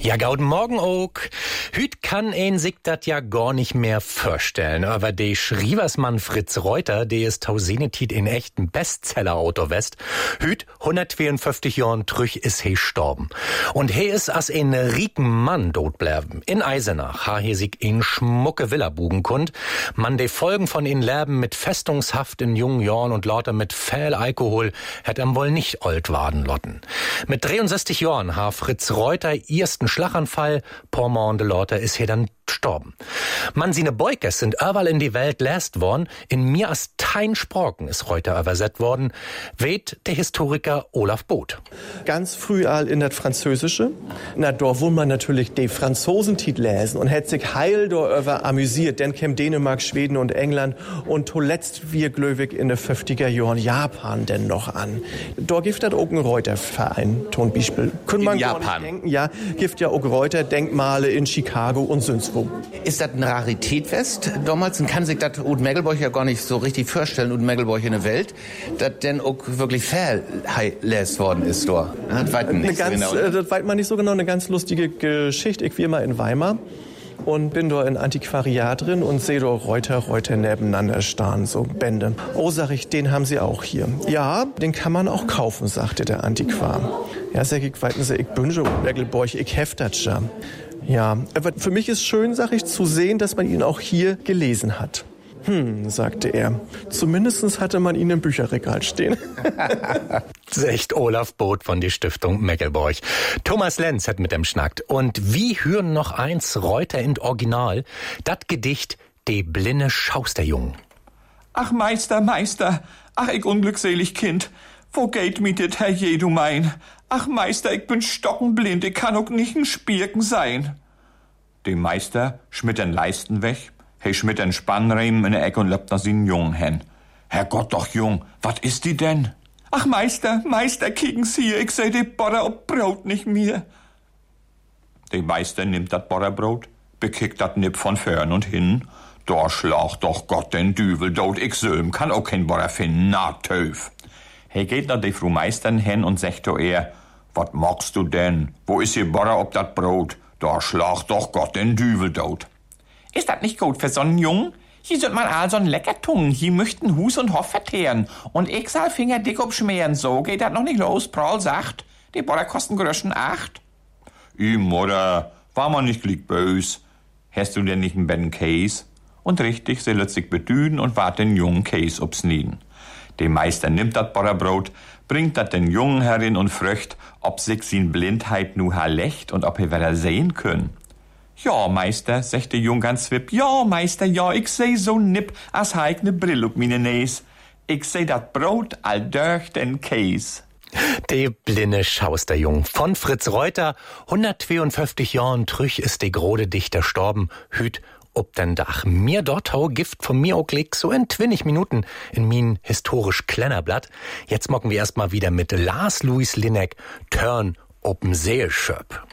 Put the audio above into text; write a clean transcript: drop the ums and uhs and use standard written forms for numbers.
Ja, gauden Morgen auch. Hüt kann ein sich dat ja gar nicht mehr vorstellen. Aber de Schrieversmann Fritz Reuter, de ist tausenetit in echten Bestseller-Autor west. Hüt 152 Jahren trüch is he gestorben. Und he is as ein rieken Mann dort bleiben. In Eisenach ha he sich in schmucke Villa bugen kund. Man de Folgen von in Leben mit Festungshaft in jungen Jahren und lauter mit viel Alkohol hätt am wohl nicht old waden lotten. Mit 63 Jahren ha Fritz Reuter ersten Schlaganfall, paar Monde lauter is he dann gestorben. Man sine Beukes sind überall in die Welt läst worden, in mir as tein Sproken ist Reuter übersetzt worden, weht der Historiker Olaf Both. Ganz früh all in das Französische, na dort wo man natürlich die Franzosentit lesen und hätt sich heil darüber amüsiert, denn käm Dänemark, Schweden und England und zuletzt wir glöwig in den 50er Jahren Japan denn noch an. Dort gibt das auch ein Reuter-Verein, Tonbispiel. Können man gar nicht denken, ja, gibt ja auch Reuter-Denkmale in Chicago und sonst wo. Ist das eine Rarität west? Damals kann sich das Ud Megelborch ja gar nicht so richtig vorstellen, Ud Megelborch in der Welt, dass denn auch wirklich verlässt worden ist dort. Das weiß man nicht so genau. Das weiß man nicht so genau. Eine ganz lustige Geschichte. Ich war mal in Weimar und bin da in Antiquariat drin und sehe da Reuter nebeneinander stehen, so Bände. Oh, sag ich, den haben sie auch hier. Ja, den kann man auch kaufen, sagte der Antiquar. Ja, sag ich, weiten Sie, ich bünsche Megelborch, ich heft das schon. Ja, aber für mich ist schön, sag ich, zu sehen, dass man ihn auch hier gelesen hat. Sagte er. Zumindest hatte man ihn im Bücherregal stehen. Echt Olaf Both von der Stiftung Megelborch. Thomas Lenz hat mit dem schnackt. Und wie hören noch eins Reuter in Original, dat Gedicht De blinde Schausterjung. Ach Meister, ach ich unglückselig Kind, wo geht mi dit, Herr je, du mein? Ach Meister, ich bin stockenblind, ich kann auch nicht ein Spirken sein. Dem Meister schmitt den Leisten weg, he schmitt den Spannriemen in der Ecke und löppt nach seinen Jungen hin. Herrgott doch, Jung, wat ist die denn? Ach Meister, kicken Sie, ich seh de Butter ob Brot nicht mehr. Der Meister nimmt dat Butterbrot, bekickt dat Nipp von fern und hin. Da schlaucht doch Gott den Düvel dort, ich söhm, kann auch kein Butter finden, na Töf. He geht nach de Frau Meistern hin und sagt to er, wat magst du denn? Wo is ihr Butter ob dat Brot? Da schlaucht doch Gott den Düvel dort. Ist dat nicht gut für so'n Jungen? Hier sollt man all so'n Leckertungen, hier möchten Hus und Hoff verteeren. Und ich soll Finger dick obschmieren, so geht dat noch nicht los, Paul sagt. Die Butter kosten Gröschen 8. I Mutter, war man nicht glick bös. Hast du denn nicht einen betten Käse? Und richtig, sie lässt sich bedüden und wart den jungen Käse ob's Nieden. Der Meister nimmt dat Butterbrot, bringt dat den Jungen herin und fröcht, ob sich sin Blindheit nu lecht und ob er wieder sehen können. Ja, Meister, sagt der Jung ganz wipp. Ja, Meister, ja, ich seh so nipp, as heik ne Brill ob mine Näs. Ich seh dat Brot all durch den Käse. De blinde Schausterjung von Fritz Reuter. 152 Jahren trüch ist de grode Dichter storben. Hüt ob den Dach. Mir dort hau Gift von mir auch klick so in 20 Minuten in min historisch Klennerblatt. Jetzt mocken wir erstmal wieder mit Lars Louis Linneck Turn ob'n Seelschöp.